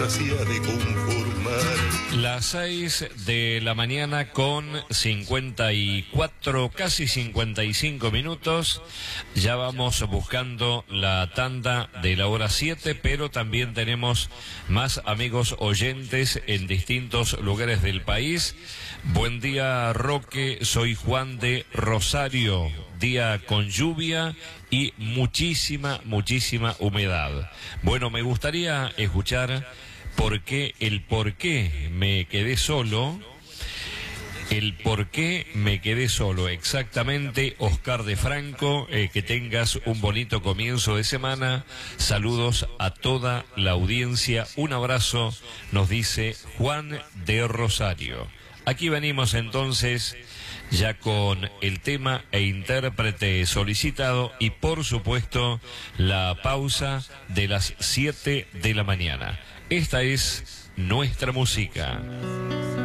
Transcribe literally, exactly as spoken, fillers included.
hacía de conformar. Las seis de la mañana con cincuenta y cuatro, casi cincuenta y cinco minutos. Ya vamos buscando la tanda de la hora siete, pero también tenemos más amigos oyentes en distintos lugares del país. Buen día, Roque, soy Juan de Rosario. Día con lluvia y muchísima, muchísima humedad. Bueno, me gustaría escuchar por qué, el por qué me quedé solo. El por qué me quedé solo, exactamente, Oscar de Franco, eh, que tengas un bonito comienzo de semana, saludos a toda la audiencia, un abrazo, nos dice Juan de Rosario. Aquí venimos entonces ya con el tema e intérprete solicitado y por supuesto la pausa de las siete de la mañana. Esta es nuestra música.